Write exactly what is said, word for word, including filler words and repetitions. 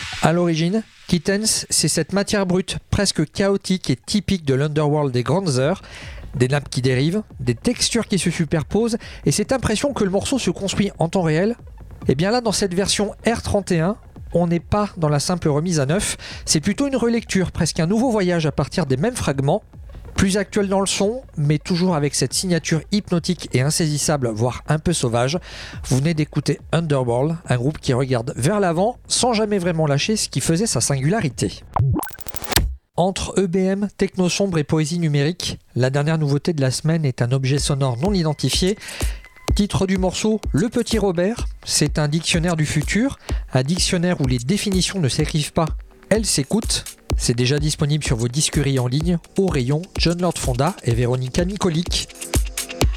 À l'origine, Kittens, c'est cette matière brute presque chaotique et typique de l'underworld des grandes heures, des nappes qui dérivent, des textures qui se superposent et cette impression que le morceau se construit en temps réel. Et bien là, dans cette version R trente et un, on n'est pas dans la simple remise à neuf, c'est plutôt une relecture, presque un nouveau voyage à partir des mêmes fragments, plus actuel dans le son, mais toujours avec cette signature hypnotique et insaisissable, voire un peu sauvage. Vous venez d'écouter Underworld, un groupe qui regarde vers l'avant sans jamais vraiment lâcher ce qui faisait sa singularité. Entre E B M, techno sombre et poésie numérique, la dernière nouveauté de la semaine est un objet sonore non identifié. Titre du morceau, Le Petit Robert. C'est un dictionnaire du futur, un dictionnaire où les définitions ne s'écrivent pas, elles s'écoutent. C'est déjà disponible sur vos disqueries en ligne, au rayon John Lord Fonda et Véronica Nikolic.